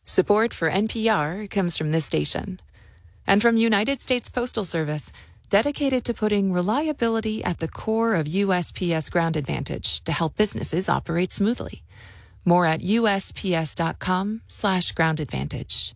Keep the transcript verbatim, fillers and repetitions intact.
Support for N P R comes from this station and from United States Postal Service, dedicated to putting reliability at the core of U S P S Ground Advantage to help businesses operate smoothly. More at U S P S dot com slash ground advantage.